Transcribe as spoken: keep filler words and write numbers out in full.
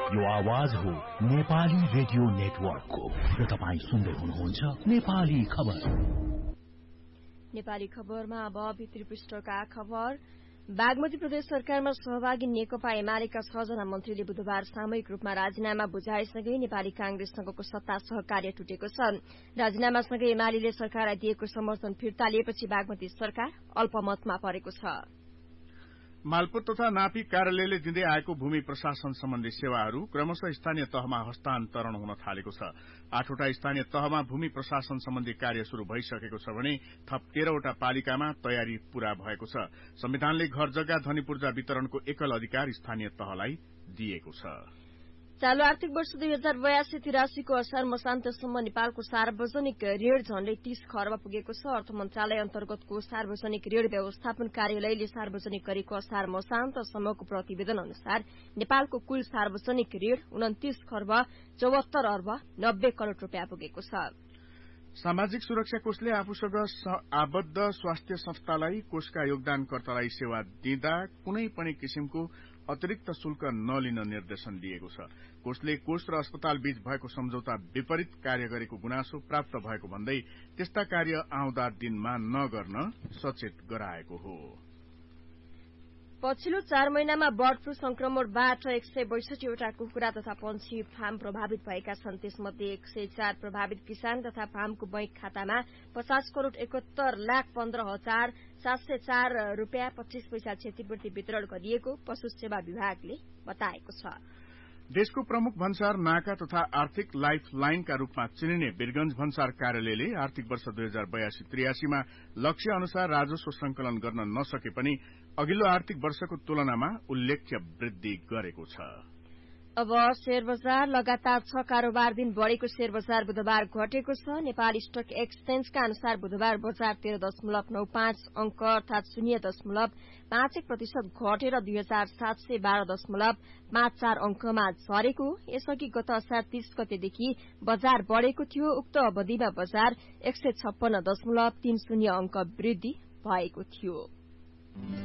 यो आवाज हो नेपाली रेडियो नेटवर्कको र तपाई सुन्दै हुनुहुन्छ नेपाली खबर। नेपाली खबरमा अब भित्री पृष्ठका खबर। बागमती प्रदेश सरकारमा सहभागी नेकपा एमालेका छजना मन्त्रीले बुधबार सामूहिक रूपमा राजीनामा बुझाएसँगै नेपाली कांग्रेससँगको सत्ता सहकार्य टुटेको छ। राजीनामासँगै एमाले सरकारलाई दिएको समर्थन फिर्ता लिएपछि बागमती सरकार अल्पमतमा परेको छ। मालपोत तथा नापी कार्यालयले दिँदै आएको भूमि प्रशासन सम्बन्धी सेवाहरू क्रमशः स्थानीय तहमा हस्तान्तरण हुन थालेको छ। आठवटा स्थानीय तहमा भूमि प्रशासन सम्बन्धी कार्य शुरू भइसकेको छ भने थप तेह्रवटा पालिकामा तयारी पूरा भएको छ। संविधानले घर जग्गा ध्वनिपूर्जा वितरणको एकल अधिकार स्थानीय तहलाई दिएको छ। चालू आर्थिक वर्ष दुई हजार बयासी तिरासीको असार मसान्तसम्म नेपालको सार्वजनिक ऋण झण्डै तीस खर्ब पुगेको छ। अर्थ मन्त्रालय अन्तर्गतको सार्वजनिक ऋण व्यवस्थापन कार्यालयले सार्वजनिक गरेको असार मसान्तसम्मको प्रतिवेदन अनुसार नेपालको कुल सार्वजनिक ऋण उन्तीस खर्ब चौहत्तर अर्ब नब्बे करोड़ रूपियाँ पुगेको छ। सामाजिक सुरक्षा कोषले आफूसँग आबद्ध स्वास्थ्य संस्थालाई कोषका योगदानकर्तालाई सेवा दिँदा कुनै पनि किसिमको अतिरिक्त शुल्क नलिन निर्देशन दिएको छ। कोषले कोष र अस्पताल बीच भएको सम्झौता विपरीत कार्य गरेको गुनासो प्राप्त भएको भन्दै त्यस्ता कार्य आउँदा दिनमा नगर्न सचेत गराएको हो। पछिल्लो चार महिनामा बर्ड फ्लू संक्रमणबाट एक सय बैसठीवटा कुखुरा तथा पंक्षी फार्म प्रभावित भएका छन्। त्यसमध्ये एक सय चार प्रभावित किसान तथा फार्मको बैंक खातामा पचास करोड़ एकहत्तर लाख पन्ध्र हजार सात सय चार रूपियाँ पच्चीस पैसा क्षतिपूर्ति वितरण गरिएको पशु सेवा विभागले बताएको छ। देशको प्रमुख भन्सार नाका तथा आर्थिक लाइफ लाइनका रूपमा चिनिने वीरगंज भन्सार कार्यालयले आर्थिक वर्ष दुई हजार बयासी त्रियासीमा लक्ष्य अनुसार राजस्व संकलन गर्न नसके पनि अघिल्लो आर्थिक वर्षको तुलनामा उल्लेख्य वृद्धि गरेको छ। अब शेयर बजार लगातार छ कारोबार दिन बढ़ेको शेयर बजार बुधबार घटेको छ। नेपाल स्टक एक्सचेन्जका अनुसार बुधबार बजार तेह्र दशमलव नौ पाँच अंक अर्थात शून्य दशमलव पाँच एक प्रतिशत घटेर दुई हजार सात सय बाह्र दशमलव पाँच चार अंकमा झरेको। यसअघि गत असार तीस गतेदेखि बजार बढ़ेको थियो। उक्त अवधिमा बजार एक सय छप्पन्न दशमलव तीन शून्य अंक वृद्धि भएको थियो।